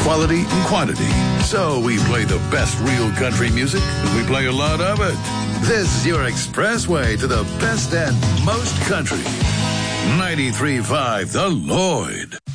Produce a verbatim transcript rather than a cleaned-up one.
quality and quantity. So we play the best real country music, and we play a lot of it. This is your expressway to the best and most country. ninety-three point five The Lloyd.